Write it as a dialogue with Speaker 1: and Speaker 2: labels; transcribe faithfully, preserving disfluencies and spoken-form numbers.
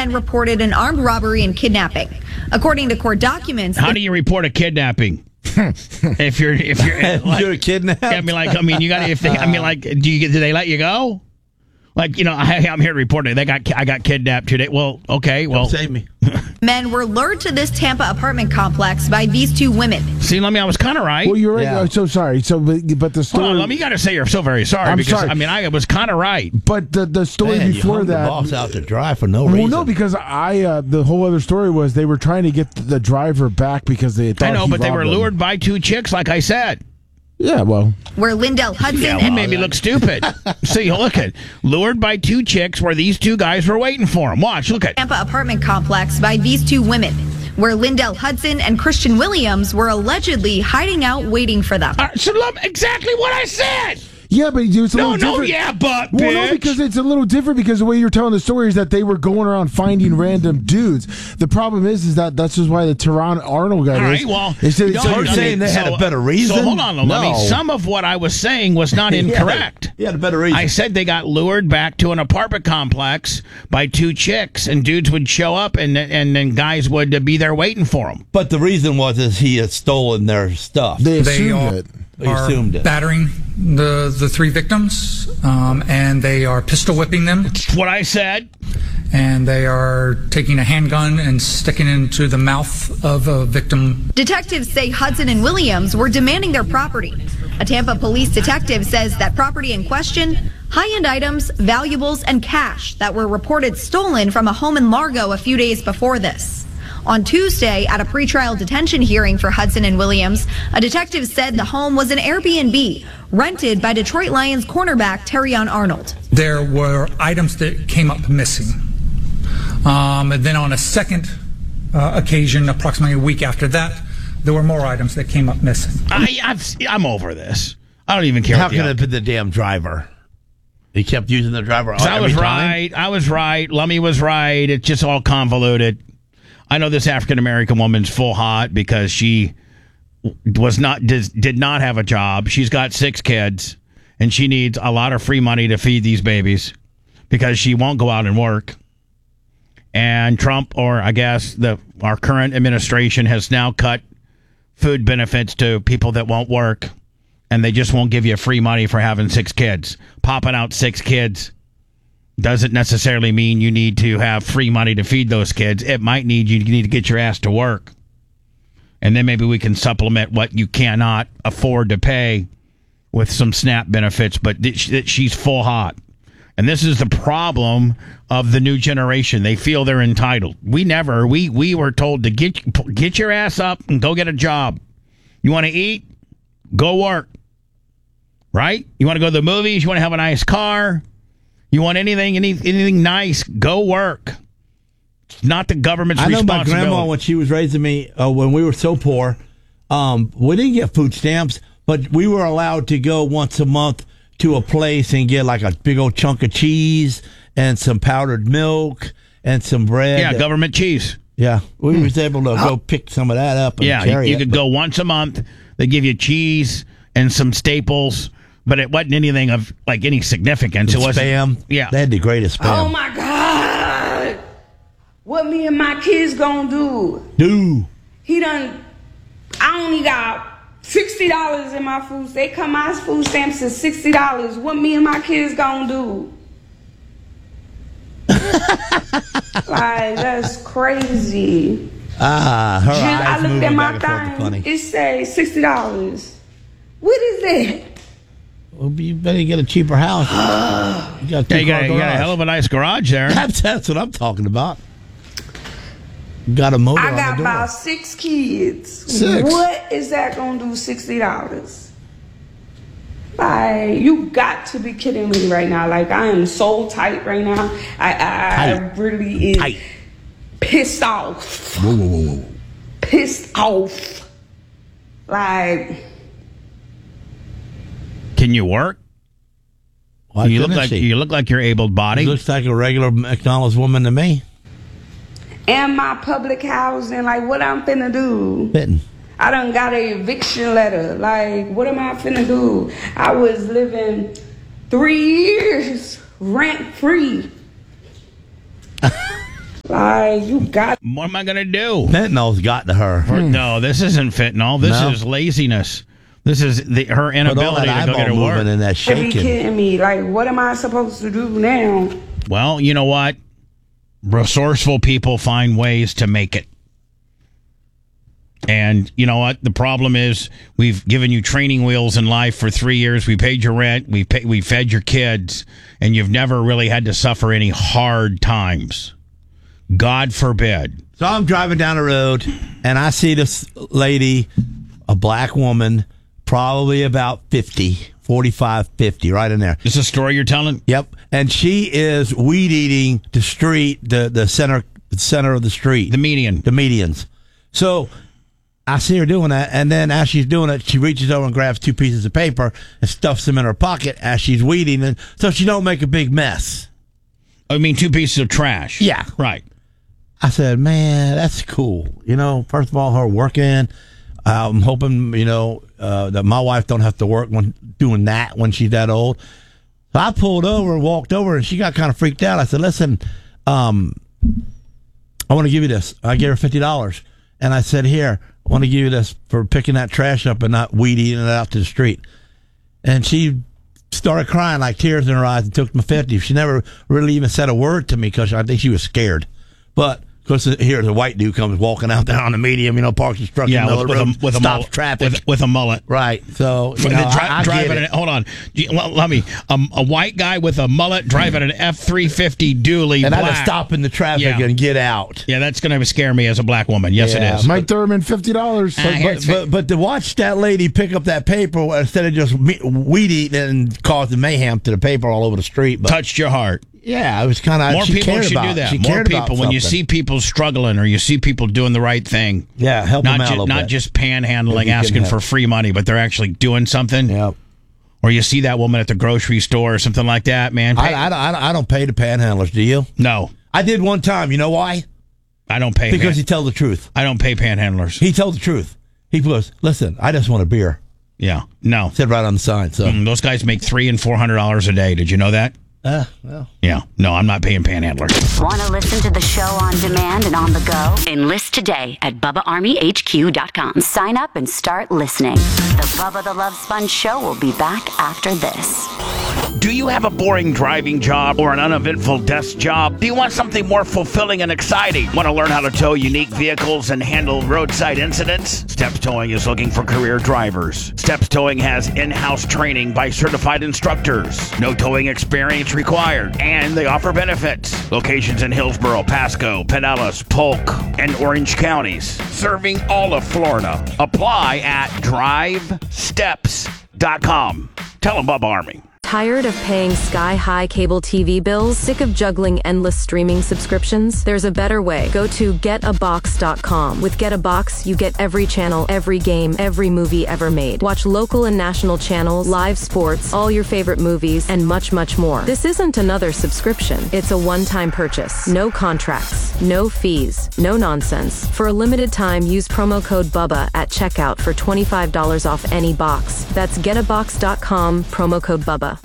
Speaker 1: men reported an armed robbery and kidnapping. According to court documents,
Speaker 2: how do you report a kidnapping? if you're if you're like,
Speaker 3: you're kidnapped.
Speaker 2: I mean, like I mean, you got if they. I mean, like, do you do they let you go? Like, you know, I, I'm here to report it. They got I got kidnapped today. Well, okay, well,
Speaker 3: Don't save me.
Speaker 1: Men were lured to this Tampa apartment complex by these two women.
Speaker 2: See, let me. I was kind of right.
Speaker 4: Well, you're right.
Speaker 3: Yeah.
Speaker 4: I'm so sorry. So, but, but the story.
Speaker 2: Hold on, let me. Got to say, you're so very sorry
Speaker 4: I'm
Speaker 2: because
Speaker 4: sorry.
Speaker 2: I mean, I was kind of right.
Speaker 4: But the the story
Speaker 3: Man, you
Speaker 4: before
Speaker 3: hung
Speaker 4: that.
Speaker 3: the boss out to dry for no
Speaker 4: well,
Speaker 3: reason.
Speaker 4: no, because I uh, the whole other story was they were trying to get the driver back because they thought
Speaker 2: I know,
Speaker 4: he
Speaker 2: but they were
Speaker 4: robbed them.
Speaker 2: lured by two chicks, like I said.
Speaker 4: Yeah, well,
Speaker 1: Where Lindell Hudson
Speaker 2: Yeah,
Speaker 1: and
Speaker 2: you made me look stupid. See, look at lured by two chicks where these two guys were waiting for him. Watch, look at.
Speaker 1: Tampa apartment complex by these two women, where Lindell Hudson and Christian Williams were allegedly hiding out waiting for them.
Speaker 2: Uh, so look, exactly what I said.
Speaker 4: yeah, but it's a
Speaker 2: No,
Speaker 4: little
Speaker 2: no,
Speaker 4: different.
Speaker 2: yeah, but
Speaker 4: Well,
Speaker 2: bitch.
Speaker 4: no, because it's a little different because the way you're telling the story is that they were going around finding random dudes. The problem is, is that that's just why the Teron Arnold guy
Speaker 2: All
Speaker 4: is.
Speaker 2: right, well,
Speaker 4: is that
Speaker 2: you
Speaker 4: it's
Speaker 2: don't-
Speaker 4: hard
Speaker 3: you're
Speaker 4: to-
Speaker 3: saying they had a better reason?
Speaker 2: So hold on, let me.
Speaker 3: No.
Speaker 2: Some of what I was saying was not incorrect.
Speaker 3: You had a better reason.
Speaker 2: I said they got lured back to an apartment complex by two chicks, and dudes would show up, and and then guys would uh, be there waiting for them.
Speaker 3: But the reason was is he had stolen their stuff.
Speaker 4: They
Speaker 5: They
Speaker 4: assumed
Speaker 5: all
Speaker 4: it.
Speaker 3: They
Speaker 5: are
Speaker 3: assumed it.
Speaker 5: battering the the three victims, um, and they are pistol whipping them,
Speaker 2: That's what I said.
Speaker 5: and they are taking a handgun and sticking it into the mouth of a victim.
Speaker 1: Detectives say Hudson and Williams were demanding their property. A Tampa police detective says that property in question, high-end items, valuables, and cash that were reported stolen from a home in Largo a few days before this. On Tuesday, at a pretrial detention hearing for Hudson and Williams, a detective said the home was an Airbnb rented by Detroit Lions cornerback Terrion Arnold.
Speaker 5: There were items that came up missing. Um, and then on a second uh, occasion, approximately a week after that, there were more items that came up missing.
Speaker 2: I, I've, I'm over this. I don't even care.
Speaker 3: How
Speaker 2: what the
Speaker 3: can it
Speaker 2: outcome-
Speaker 3: be the damn driver? He kept using the driver.
Speaker 2: I
Speaker 3: every
Speaker 2: was
Speaker 3: time?
Speaker 2: right. I was right. Lummy was right. It's just all convoluted. I know this African American woman's full hot because she was not did, did not have a job. She's got six kids, and she needs a lot of free money to feed these babies because she won't go out and work. And Trump, or I guess the our current administration, has now cut food benefits to people that won't work, and they just won't give you free money for having six kids. Popping out six kids doesn't necessarily mean you need to have free money to feed those kids. It might need you need to get your ass to work. And then maybe we can supplement what you cannot afford to pay with some SNAP benefits. But th- sh- she's full hot. And this is the problem of the new generation. They feel they're entitled. We never, we, we were told to get, get your ass up and go get a job. You want to eat? Go work. Right? You want to go to the movies? You want to have a nice car? You want anything, any, anything nice? Go work. It's not the government's
Speaker 3: I know my
Speaker 2: responsibility.
Speaker 3: grandma, when she was raising me, uh, when we were so poor, um, we didn't get food stamps, but we were allowed to go once a month to a place and get like a big old chunk of cheese and some powdered milk and some bread.
Speaker 2: Yeah, government cheese.
Speaker 3: Yeah, we was able to go pick some of that up and
Speaker 2: Yeah, you,
Speaker 3: carry
Speaker 2: you
Speaker 3: it,
Speaker 2: could
Speaker 3: but-
Speaker 2: go once a month. They give you cheese and some staples, but it wasn't anything of like any significance. It was
Speaker 3: spam.
Speaker 2: Yeah.
Speaker 3: They had the greatest spam.
Speaker 6: Oh my God! What me and my kids gonna do?
Speaker 3: Do.
Speaker 6: He done. I only got sixty dollars in my food. They come my food stamps is sixty dollars. What me and my kids gonna do? Like that's crazy.
Speaker 3: Ah, her
Speaker 6: Just, I
Speaker 3: eyes
Speaker 6: looked
Speaker 3: moving
Speaker 6: at my
Speaker 3: back and forth are
Speaker 6: thing.
Speaker 3: funny.
Speaker 6: It say sixty dollars. What is that?
Speaker 3: Well, you better get a cheaper house. You got a
Speaker 2: Yeah, you got,
Speaker 3: two-car
Speaker 2: you got a
Speaker 3: garage.
Speaker 2: hell of a nice garage there.
Speaker 3: That's, that's what I'm talking about. Got a motor
Speaker 6: I
Speaker 3: on
Speaker 6: got
Speaker 3: the door.
Speaker 6: about six kids.
Speaker 4: Six?
Speaker 6: What is that gonna do? Sixty dollars? Like you got to be kidding me right now. Like I am so tight right now. I I, I
Speaker 3: Tight.
Speaker 6: really is
Speaker 3: Tight.
Speaker 6: pissed off.
Speaker 3: Whoa, whoa, whoa, whoa.
Speaker 6: Pissed off. Like
Speaker 2: Can you work?
Speaker 3: Why
Speaker 2: you look
Speaker 3: couldn't
Speaker 2: like
Speaker 3: she?
Speaker 2: you look like you're able
Speaker 3: She
Speaker 2: bodied.
Speaker 3: looks like a regular McDonald's woman to me.
Speaker 6: and my public housing. Like what I'm finna do?
Speaker 3: Fitting.
Speaker 6: I done got a eviction letter. Like, what am I finna do? I was living three years rent free. Like, you got.
Speaker 2: What am I going to do?
Speaker 3: Fentanyl's got to her.
Speaker 2: No, this isn't fentanyl. This
Speaker 3: No?
Speaker 2: is laziness. This is the, her
Speaker 3: But all
Speaker 2: inability
Speaker 3: that
Speaker 2: to go get
Speaker 3: eyeball
Speaker 2: to work.
Speaker 3: moving and that
Speaker 6: You be
Speaker 3: shaking.
Speaker 6: kidding me? Like, what am I supposed to do now?
Speaker 2: Well, you know what? Resourceful people find ways to make it. And you know what? The problem is we've given you training wheels in life for three years. We paid your rent. We pay, we fed your kids, and you've never really had to suffer any hard times. God forbid.
Speaker 3: So I'm driving down the road, and I see this lady, a black woman, probably about fifty, forty-five, fifty, right in there.
Speaker 2: This is a story you're telling?
Speaker 3: Yep. And she is weed eating the street, the, the center center of the street.
Speaker 2: The median.
Speaker 3: The medians. So I see her doing that, and then as she's doing it, she reaches over and grabs two pieces of paper and stuffs them in her pocket as she's weeding, and so she don't make a big mess.
Speaker 2: I mean, two pieces of trash.
Speaker 3: Yeah.
Speaker 2: Right.
Speaker 3: I said, man, that's cool. You know, first of all, her working. I'm hoping, you know, uh, that my wife don't have to work when doing that when she's that old. So I pulled over and walked over, and she got kind of freaked out. I said, listen, um, I want to give you this. I gave her fifty dollars. And I said, here, I want to give you this for picking that trash up and not weeding it out to the street. And she started crying, like tears in her eyes, and took my fifty. She never really even said a word to me because I think she was scared. But of course, here the white dude comes walking out there on the medium, you know, parks his truck
Speaker 2: Yeah,
Speaker 3: in the
Speaker 2: with,
Speaker 3: middle
Speaker 2: with,
Speaker 3: of the
Speaker 2: a, with,
Speaker 3: road,
Speaker 2: a
Speaker 3: stops
Speaker 2: mullet,
Speaker 3: traffic.
Speaker 2: with, with a mullet.
Speaker 3: Right. So, you
Speaker 2: The
Speaker 3: know,
Speaker 2: dri-
Speaker 3: I, I
Speaker 2: driving
Speaker 3: get
Speaker 2: an,
Speaker 3: it.
Speaker 2: hold on. Do you- Let, let me. Um, a white guy with a mullet driving an F three fifty dually
Speaker 3: And I
Speaker 2: black.
Speaker 3: had to stop in the traffic
Speaker 2: Yeah.
Speaker 3: and get out.
Speaker 2: Yeah, that's going to scare me as a black woman. Yes,
Speaker 3: Yeah,
Speaker 2: it is.
Speaker 4: Mike Thurman, fifty dollars.
Speaker 2: Uh,
Speaker 3: But,
Speaker 2: here's
Speaker 3: but, but to watch that lady pick up that paper instead of just me- weed eating and causing mayhem to the paper all over the street. But
Speaker 2: Touched your heart.
Speaker 3: yeah, it was kind of
Speaker 2: More
Speaker 3: she
Speaker 2: people
Speaker 3: cared
Speaker 2: should
Speaker 3: about,
Speaker 2: do that.
Speaker 3: She
Speaker 2: More
Speaker 3: cared about
Speaker 2: people. When you
Speaker 3: something.
Speaker 2: see people struggling or you see people doing the right thing,
Speaker 3: yeah, help
Speaker 2: not
Speaker 3: them out a
Speaker 2: ju-
Speaker 3: little
Speaker 2: not
Speaker 3: bit.
Speaker 2: just panhandling,
Speaker 3: If you can
Speaker 2: asking
Speaker 3: help.
Speaker 2: for free money, but they're actually doing something.
Speaker 3: Yep.
Speaker 2: Or you see that woman at the grocery store or something like that, man.
Speaker 3: I,
Speaker 2: Pay-
Speaker 3: I, don't- I, don't- I don't pay the panhandlers. Do you?
Speaker 2: no,
Speaker 3: I did one time. You know why?
Speaker 2: I don't pay.
Speaker 3: Because
Speaker 2: pan-
Speaker 3: he told the truth.
Speaker 2: I don't pay panhandlers.
Speaker 3: He told the truth. He goes, listen, I just want a beer.
Speaker 2: Yeah, no.
Speaker 3: Said right on the sign. So,
Speaker 2: Mm, those guys make three and four hundred dollars a day. Did you know that?
Speaker 3: uh, well.
Speaker 2: Yeah. No, I'm not paying panhandlers.
Speaker 7: Want to listen to the show on demand and on the go? Enlist today at Bubba Army H Q dot com. Sign up and start listening. The Bubba the Love Sponge Show will be back after this.
Speaker 2: Do you have a boring driving job or an uneventful desk job? Do you want something more fulfilling and exciting? Want to learn how to tow unique vehicles and handle roadside incidents? Steps Towing is looking for career drivers. Steps Towing has in-house training by certified instructors. No towing experience required. And they offer benefits. Locations in Hillsborough, Pasco, Pinellas, Polk, and Orange counties. Serving all of Florida. Apply at drive steps dot com. Tell them Bubba Army.
Speaker 8: Tired of paying sky-high cable T V bills? Sick of juggling endless streaming subscriptions? There's a better way. Go to get a box dot com. With Get a Box, you get every channel, every game, every movie ever made. Watch local and national channels, live sports, all your favorite movies, and much, much more. This isn't another subscription. It's a one-time purchase. No contracts, no fees, no nonsense. For a limited time, use promo code BUBBA at checkout for twenty-five dollars off any box. That's get a box dot com, promo code BUBBA.